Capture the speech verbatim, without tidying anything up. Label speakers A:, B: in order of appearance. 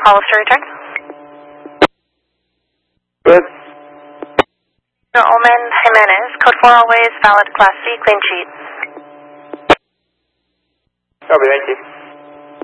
A: Hollister return.
B: Good.
A: Ullman Jimenez, code four always valid, class C, clean sheet.
B: Copy, thank you.